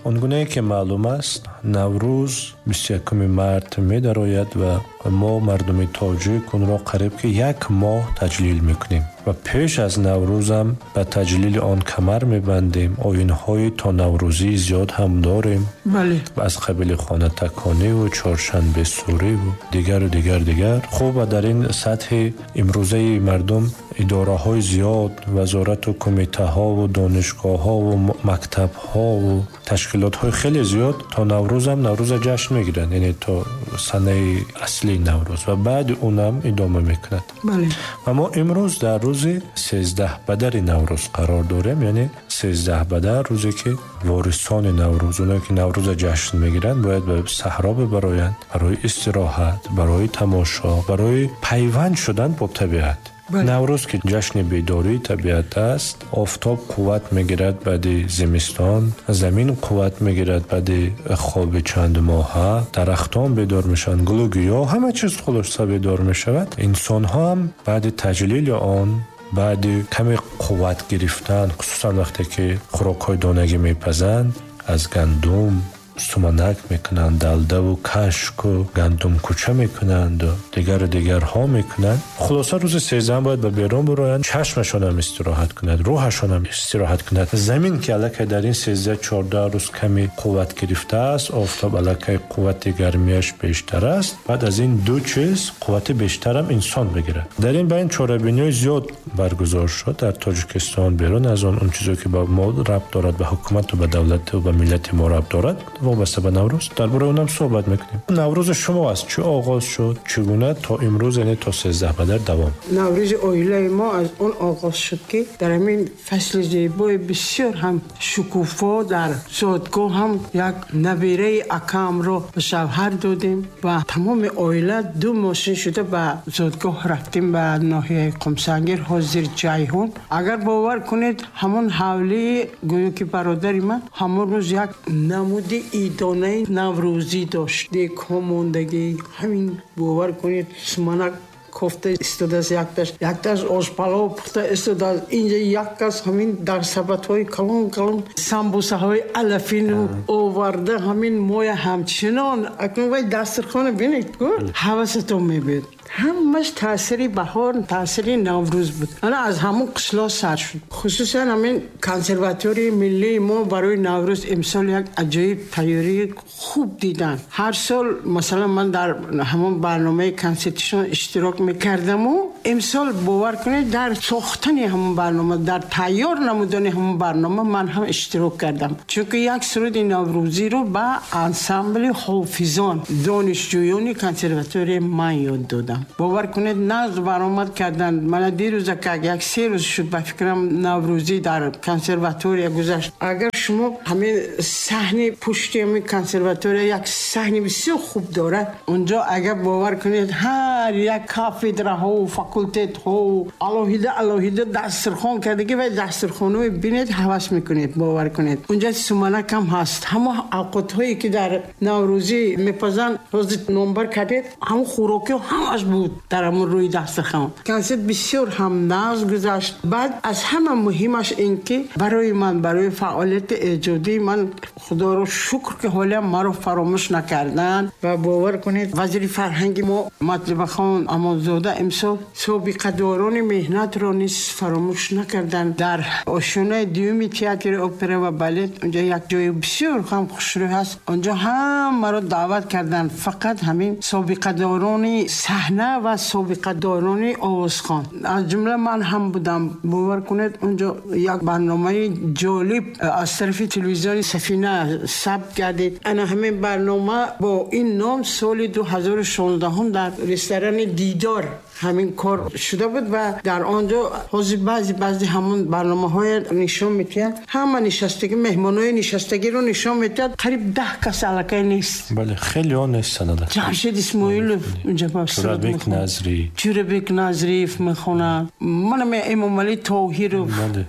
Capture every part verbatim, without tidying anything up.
اونگونه که معلوم است نوروز بیست و یکم مارس می درآید و ما مردم تاجیک اون را قریب که یک ماه تجلیل میکنیم و پیش از نوروز هم به تجلیل آن کمر میبندیم. آیین‌های تا نوروزی زیاد هم داریم. بله. از قبیل خانه تکانی و چهارشنبه سوری و دیگر و دیگر دیگر. خوب در این سطح امروزه مردم اداره های زیاد، وزارت و کمیته ها و دانشگاه ها و مکتب ها و تشکیلات های خیلی زیاد تا نوروز هم نوروز جشن میگیرن، یعنی تا سنه اصلی نوروز و بعد اونم ادامه میکند. بله. و ما امروز در روز سیزده بدر نوروز قرار داریم، یعنی سیزده بدر روزی که وارثان نوروز، اونایی که نوروز جشن میگیرن، باید به صحرا ببرایند برای استراحت، برای تماشا، برای پیوند شدن با طبیعت. بله. نوروز که جشن بیداری طبیعت است، آفتاب قوت میگیرد بعد زمستان، زمین قوت میگیرد بعد خواب چند ماهه، درختان بیدار میشن، گل و گیاه همه چیز خلاصه بیدار میشود. انسان ها هم بعد تجلیل آن، بعد کمی قوت گرفتن، خصوصا وقتی که خوراک های دانگی میپزند، از گندم سومنک میکنند، دلده و کشک و گندم کوچه میکنند و دیگر دیگر ها میکنند. خلاصه روز سیزده باید به بیرون برایند، چشمشان هم استراحت کند، روحشان هم استراحت کند. زمین که الکی در این سیزده چهارده روز کمی قوت گرفته است، آفتاب الکی قوت گرمیش بیشتر است، بعد از این دو چیز قوت بیشتر هم انسان بگیرد. در این بین چاره‌بینی زیاد برگزار شد در تاجیکستان. بیرون از اون اون چیزی که با ما ربط دارد، به حکومت و به دولت و به ملت ما ربط دارد، وابسته به نوروز، درباره اونم صحبت میکنیم. نوروز شما از چه آغاز شد، چگونه تا امروز، یعنی تا سیزده بدر دوام؟ نوروز اویله ما از اون آغاز شد که در همین فصل زیبای بسیار هم شکوفا در زادگاه هم یک نبیره اکام رو به شوهر دادیم و تمام اویله دو ماشین شده به زادگاه رفتیم به ناحیه قمسنگر حاضر جیهون. اگر باور کنید همون حولی گویا که برادری من همون روز یک نمودی ایدانه نوروزی داشت، دیگه هموندگی همین باور کنید سمنک کوفته استاد از یک داشت، یک داشت آشپالاو پخته استاد از اینجا، یک کس همین در سبت های کلون کلون سمبوسه های علفین رو آورده، همین موی همچنان اکنون باید دسترخانه بینید کن حوستون میبید. همش تأثیری بهار، تأثیری نوروز بود. انا از همون قشلا سر شد. خصوصا همین کنسرواتوری ملی ما برای نوروز امسال یک عجایب تیاری خوب دیدن. هر سال مثلا من در همون برنامه کنسرتشون اشتراک میکردم و امسال باور کنید در ساختن همون برنامه، در تیار نمودن همون برنامه من هم اشتراک کردم، چون که یک سرود نوروزی رو با انسامبل حافظان دانشجویان کنسرواتوری من یاد دادم. باور کنید نقد برآمد کردن. من دیروز که یک سه روز شد به فکرم نوروزی در کنسرواتوری گذشت. اگر شما همین صحنه پشت همین کنسرواتوری یک صحنه بسیار خوب داره، اونجا اگر باور کنید هر یک کافدره ها و فاکولتت ها و الهیده الهیده دسترخوان کردگی و دسترخوانو ببینید هوس میکنید. باور کنید اونجا سومنک هم هست، همه اوقات هایی که در نوروزی میپزن روز نمبر کردید، هم خوراکی هم از بود در همون روی دسترخوان. کنسرت بسیار هم ناز گذشت. بعد از همه مهمش این که برای من برای فعالیت ایجادی من خدا رو شکر که حالا ما رو فراموش نکردن و باور کنید وزیر فرهنگ ما مطلب خان امانزاده امسال سابقه داران مهنت رو نیز فراموش نکردن. در آشیانه دیومی تئاتر اپرا و بالت اونجا یک جای بسیار هم خوشرو هست، اونجا هم ما رو دعوت کردن. فقط همین سابقه داران صحنه و سابقه داران آوازخوان از جمله من هم بودم. باور کنید اونجا یک برنامه جالب از طرف تلویزیون سفینه ثبت گردید. انا همین برنامه با این نام سال دو هزار و شانزده هم در رستوران دیدار همین کار شده بود و در آنجا حاضر بعضی بعضی همون برنامه های نشان میتید، همه نشستگی مهمان های نشستگی رو نشان میتید. قریب ده کس علاقه نیست. بله خیلی ها نیستن علاقه. جمشید اسماعیل اونجا بسرد چوربک نظری چوربک نظریف میخونه. منم امام علی طاهر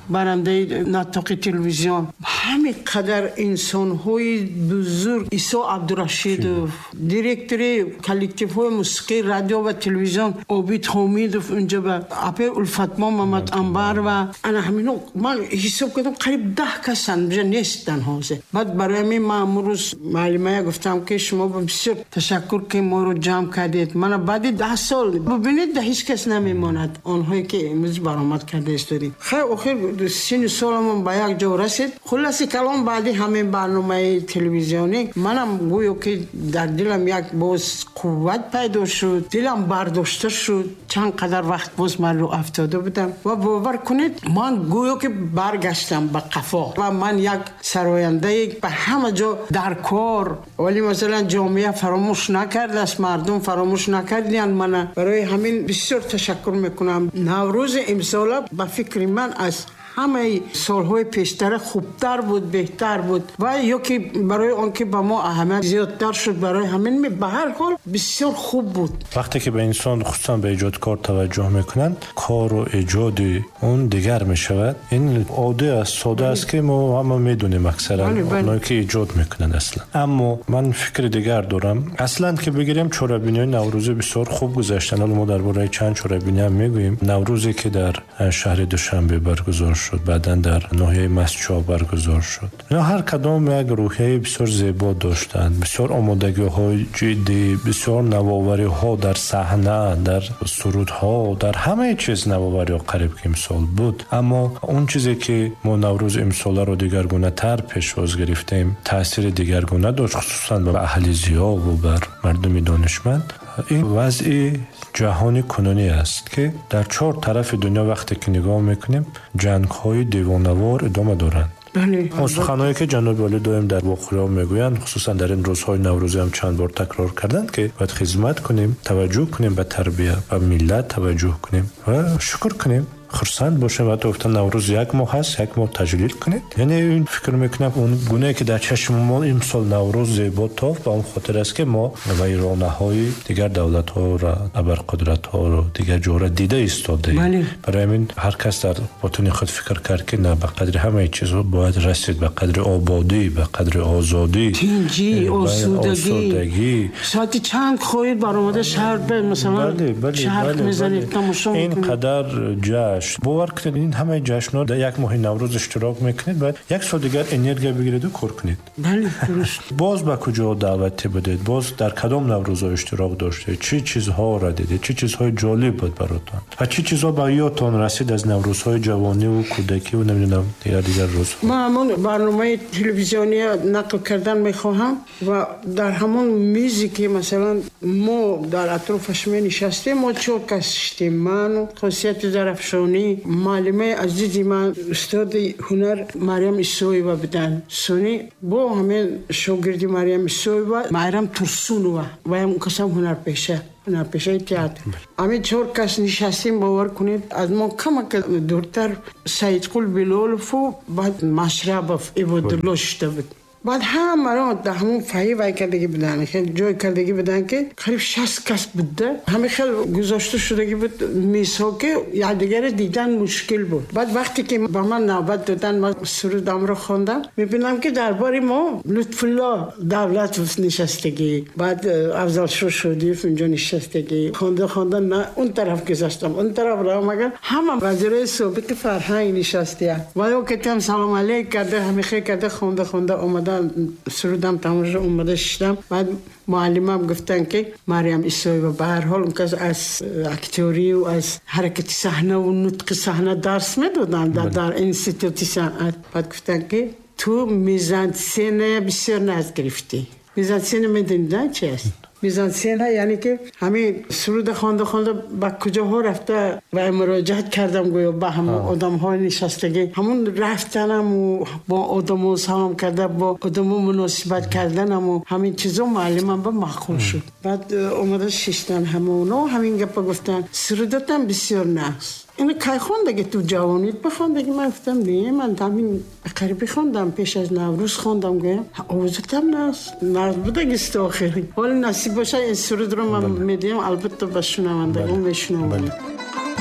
برنده نطاق تلویزیون. همین قدر انسان های بزرگ، عیسی عبدالرشید دیرکتوری کلکتیف های موسیقی رادیو و تلویزیون آبی حمید حمیدوف اونجا با اپی الفتما محمد انبر و انا همینو من حساب کردم قریب ده کسان بجا نیستن حوزه. بعد برای من امروز معلمه گفتم که شما بسیار تشکر که ما رو جمع کردید. من بعد ده سال ببینید ده هیچ کس نمیماند اونهایی که امروز برآمد کرده استاری. خیر آخر سین سالم با یک جا رسید. خلاصی کلام بعدی همین برنامه تلویزیونی منم گویا که در دلم یک باز قوت پیدا شد، دلم برداشته شد. چند قدر وقت باز من رو افتاده بودم و باور کنید من گویا که برگشتم به قفا و من یک سراینده به همه جا در کار، ولی مثلا جامعه فراموش نکرد است، مردم فراموش نکردین. من برای همین بسیار تشکر میکنم. نوروز امسال به فکر من از همه سالهای پیشتر خوبتر بود، بهتر بود و یا که برای آن که به ما اهمیت زیادتر شد، برای همین به هر حال بسیار خوب بود. وقتی که به انسان خصوصا به ایجادکار توجه میکنن کار و ایجاد اون دیگر میشود. این عاده است، ساده است که ما همه میدونیم اکثرا اونایی که ایجاد میکنن اصلا. اما من فکر دیگر دارم. اصلا که بگیریم چهاربینی نوروز بسیار خوب گذشتن. حالا ما درباره چند چهاربینی هم میگوییم. نوروزی که در شهر دوشنبه برگزار شد، بعدن در ناحیه مسجد برگزار شد. اینا هر کدام یک روحیه بسیار زیبا داشتند، بسیار آمادگی‌های جدی، بسیار نوآوری‌ها در صحنه، در سرودها، در همه چیز نوآوری قریب که امسال بود. اما اون چیزی که ما نوروز امسال رو دیگرگونه تر پیشواز گرفتیم، تاثیر دیگرگونه داشت، خصوصا به اهل ضیا و بر مردم دانشمند. این وضع جهانی کنونی است که در چهار طرف دنیا وقتی که نگاه میکنیم جنگ‌های دیوانه‌وار ادامه دارند. بله. سخنایی که جناب والی دائم در واقعه میگویند، خصوصا در این روزهای نوروزی هم چند بار تکرار کردند که باید خدمت کنیم، توجه کنیم به تربیت و ملت توجه کنیم و شکر کنیم، خرسند باشیم. و گفتن نوروز یک ماه هست، یک ماه تجلیل کنید. یعنی این فکر میکنم اون گونه که در چشم ما امسال نوروز زیبا تافت، به اون خاطر است که ما ویرانه‌های دیگر دولت‌ها را، ابرقدرت‌ها را دیگر جوره دیده ایستاده. بله. برای همین هر کس در باطن خود فکر کرد که نه، به قدر همه چیزها باید رسید، به قدر آبادی، به قدر آزادی، تینجی، آسودگی. ساعت چند خواهید برآمده شهر به مثلا بله بله شهر بله میزنید تماشا این میکنید. قدر جشن باور کنید این همه جشن‌ها در یک ماه نوروز اشتراک میکنید و یک سال دیگر انرژی بگیرید و کار کنید. بله درست. باز به کجا دعوت بدید؟ باز در کدام نوروز اشتراک داشته؟ چه چیزها را دیدید؟ چه چیزهای جالب بود براتون؟ و چه چیزها به یادتان رسید از نوروزهای جوانی و کودکی و نمیدونم دیگر دیگر روز؟ ما همون برنامه تلویزیونی نقل کردن میخواهم و در همون میزی که مثلا ما در اطرافش می نشستیم، ما چهار کس شدیم. من خاصیت ظرفشانی، معلمه عزیزی من استاد هنر مریم اسویوا بودن، سونی با همین شاگردی مریم اسویوا مریم ترسونوا و هم کسام هنر پیشه هنر پیشه تئاتر. همین چهار کس نشستیم. باور کنید از ما کمک دورتر سید قل بلالف و بعد مشربف عبادالله شده بود. بعد هم مرا در همون فهی وای کردگی بدن، خیلی جای کردگی بدن که قریب شصت کس بوده. همه خیلی گذاشته شدگی بود میسا که یادگار دیدن مشکل بود. بعد وقتی که با من نوبت دادن من سرودم رو خواندم، میبینم که درباره ما لطف الله دولت نشستگی، بعد افضل شو شدی اونجا نشستگی، خونده خونده نه اون طرف گذاشتم، اون طرف را مگر همه وزیر ثابت فرهنگ نشسته و یا که تم سلام علیک کرده، همه خیلی کرده، خونده خونده اومده سرودم تماشا اومده شدم. بعد معلمم گفتن که مریم اسویوا به هر حال اون که از اکتوری و از حرکت صحنه و نطق صحنه درس میدادن در, در انستیتوت صنعت. بعد گفتن که تو میزانسین بسیار ناز گرفتی. میزانسین میدونید چی است؟ میزانسین یعنی که همین سرود خوانده خوانده با کجاها رفته و مراجعت کردم گویا با همون آدم های نشستگی، همون رفتنم و با آدم ها سلام کرده، با آدم ها مناسبت کردنم و همین چیزا معلمم با مخول شد. بعد اومده ششتن همونو همین گپا گفتن سرودتم بسیار نقص. اینو کی خوندگی تو جوانیت بخوندگی؟ من گفتم نه، من همین قریبی خوندم، پیش از نوروز خوندم. گفتم آوازتم ناس ناس بودگی است آخری. حالا نصیب باشه این سرود رو من میدیم البته به شنوندگان میشنوم.